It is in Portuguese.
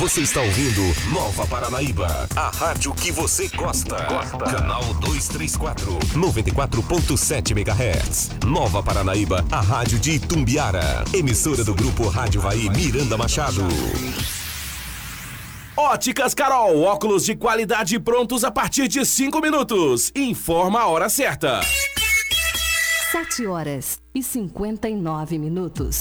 Você está ouvindo Nova Paranaíba, a rádio que você gosta. Canal 234, 94.7 MHz. Nova Paranaíba, a rádio de Itumbiara. Emissora do Grupo Rádio Vai Miranda Machado. Óticas Carol, óculos de qualidade prontos a partir de 5 minutos. Informa a hora certa. 7h59.